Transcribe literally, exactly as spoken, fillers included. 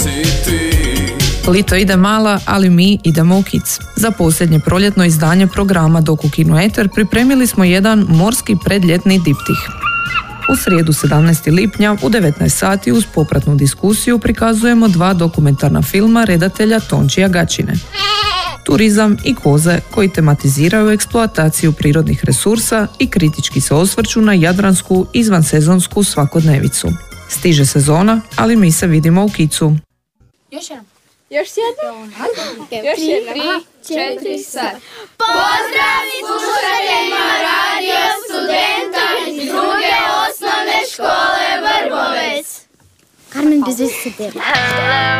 si ti. Lito ide mala, ali mi idemo u kic. Za posljednje proljetno izdanje programa Dok u kinu Eter pripremili smo jedan morski predljetni diptih. U srijedu sedamnaestog lipnja u devetnaest sati uz popratnu diskusiju prikazujemo dva dokumentarna filma redatelja Tončija Gačine. Turizam i koze koji tematiziraju eksploataciju prirodnih resursa i kritički se osvrću na jadransku izvansezonsku svakodnevicu. Stiže sezona, ali mi se vidimo u kicu. Još jedan. Još jedno? Još jedno. Tri, četiri, sad. Pozdrav slušateljima Radio Studenta iz druge osnovne škole Vrbovec. Carmen, bis se